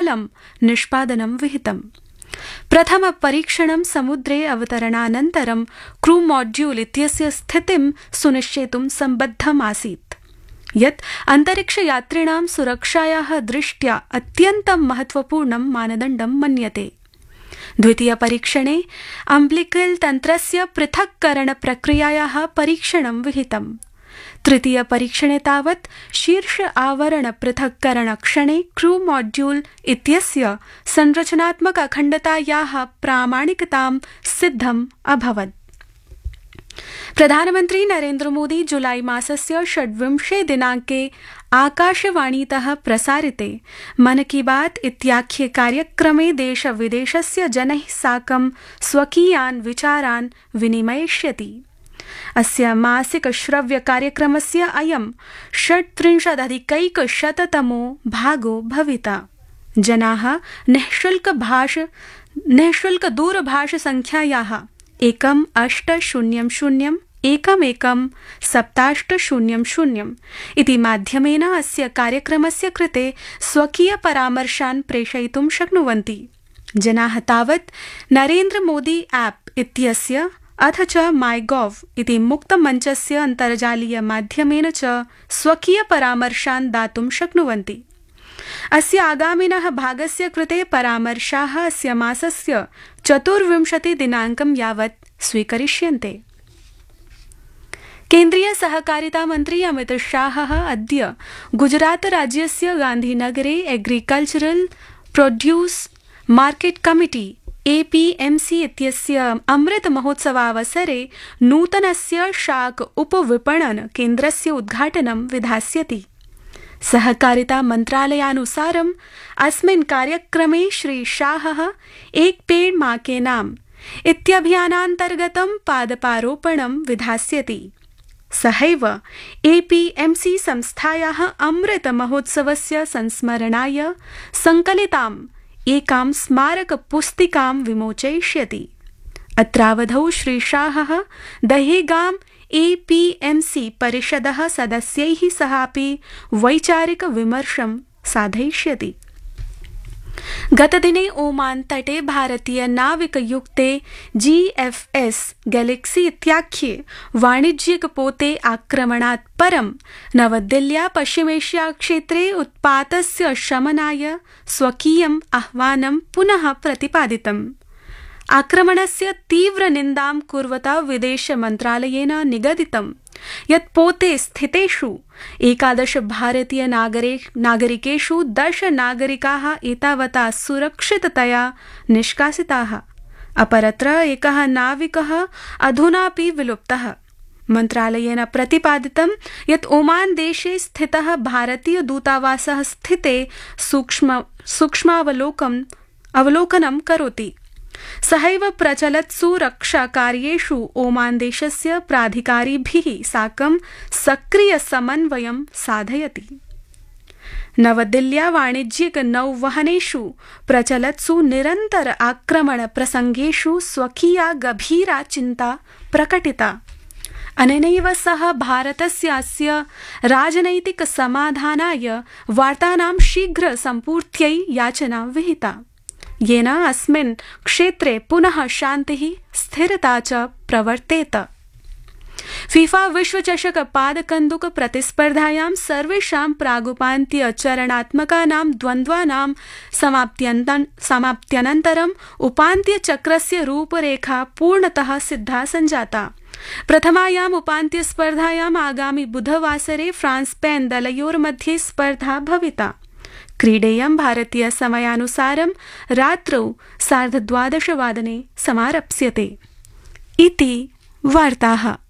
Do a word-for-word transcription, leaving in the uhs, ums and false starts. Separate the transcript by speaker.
Speaker 1: सफलं निष्पादनं विहितम्। प्रथम परीक्षणं समुद्रे अवतरणानन्तरं क्रू मॉड्यूल इत्यस्य स्थितिं सुनिश्चेतुं सम्बद्धम् आसीत्, यत् अन्तरिक्षयात्रिणां सुरक्षायाः दृष्ट्या अत्यन्तं महत्वपूर्णं मानदण्डं मन्यते। द्वितीय परीक्षणे अम्बिलिकल तन्त्रस्य पृथक्करण प्रक्रियायाः परीक्षणं विहितम्। तृतीय परीक्षणे तावत् शीर्ष आवरण पृथक्करण क्षणे क्रू मॉड्यूल इत्यस्य संरचनात्मक अखण्डतायाः प्रामाणिकतां सिद्धम् अभवत्। प्रधानमन्त्री नरेन्द्र मोदी जुलाई मासस्य षड्विंशे दिनाङ्के आकाशवाणीतः प्रसारिते मन की बात इत्याख्ये कार्यक्रमे देशविदेशस्य जनैः साकं स्वकीयान् विचारान् विनिमयिष्यति। अस्य मासिक श्रव्य कार्यक्रमस्य अयं षट्त्रिंशदधिकैकशततमो भागो भविता। जनाः निःशुल्क भाष निःशुल्क दूरभाष संख्यायाः एकम् अष्ट शून्यं शून्यम् एकमेकं सप्ताष्ट शून्यं शून्यम् इति माध्यमेन अस्य कार्यक्रमस्य कृते स्वकीय परामर्शान् प्रेषयितुं शक्नुवन्ति। जनाः तावत् नरेन्द्र मोदी ऐप् इत्यस्य अथ च माई गॉव इति मुक्तमञ्चस्य अन्तर्जालीय माध्यमेन च स्वकीय परामर्शान् दातुं शक्नुवन्ति। अस्य आगामिनः भागस्य कृते परामर्शाः अस्य मासस्य चतुर्विंशति दिनाङ्कं यावत् स्वीकरिष्यन्ते। केन्द्रीय सहकारिता मन्त्री अमित शाहः अद्य गुजरात राज्यस्य गान्धीनगरे agricultural produce market committee A P M C इत्यस्य अमृत महोत्सवावसरे नूतनस्य शाक उपविपणन केन्द्रस्य उद्घाटनं विधास्यति। सहकारिता मन्त्रालयानुसारम् अस्मिन् कार्यक्रमे श्री शाहः एक पेड़ मां के नाम इत्यभियानान्तर्गतं पादपारोपणं विधास्यति। सहैव ए पी एम सी संस्थायाः अमृत महोत्सवस्य संस्मरणाय संकलिताम् एकां स्मारक पुस्तिकां विमोचयिष्यति। अत्रावधौ श्री शाहः दहेगां ए पी एम सी परिषदः सदस्यैः सहापि वैचारिक विमर्शं साधयिष्यति। गतदिने ओमान तटे भारतीय नाविकयुक्ते जी एफ एस गैलेक्सी इत्याख्ये वाणिज्यिक पोते आक्रमणात् परं नवदिल्ल्या पश्चिमेशिया क्षेत्रे उत्पातस्य शमनाय स्वकीयम् आह्वानं पुनः प्रतिपादितम्। आक्रमणस्य तीव्र निन्दां कुर्वता विदेश मन्त्रालयेन निगदितं यत् पोते स्थितेषु एकादश भारतीय नागरिकेषु दश नागरिकाः एतावता सुरक्षिततया निष्कासिताः। अपरत्र एकः नाविकः अधुनापि विलुप्तः। मन्त्रालयेन प्रतिपादितं यत् ओमान देशे स्थितः भारतीय दूतावासः स्थिते सूक्ष्म सूक्ष्मावलोकनं अवलोकनं करोति। सहैव प्रचलत्सु रक्षाकार्येषु ओमान देशस्य प्राधिकारिभिः साकं सक्रिय समन्वयं साधयति। नवदिल्ल्या वाणिज्यिक नौवहनेषु प्रचलत्सु निरन्तर आक्रमण प्रसंगेषु स्वकीया गभीरा चिन्ता प्रकटिता। अनेनैव सह भारतस्य अस्य राजनैतिक समाधानाय वार्तानां शीघ्र सम्पूर्त्यै याचना विहिता, येन अस्मिन् क्षेत्रे पुनः शान्तिः स्थिरता च प्रवर्तेत। फीफा विश्वचषक पादकन्दुक प्रतिस्पर्धायां सर्वेषां प्रागुपान्त्य चरणात्मकानां द्वन्द्वानां समाप्त्यनन्तरम् उपान्त्यचक्रस्य रूपरेखा पूर्णतः सिद्धा सञ्जाता। प्रथमायाम् उपान्त्यस्पर्धायाम् आगामि बुधवासरे फ्रांस स्पेन दलयोर्मध्ये स्पर्धा भविता। क्रीडेयं भारतीय समयानुसारं रात्रौ सार्धद्वादशवादने समारप्स्यते। इति वार्ताः।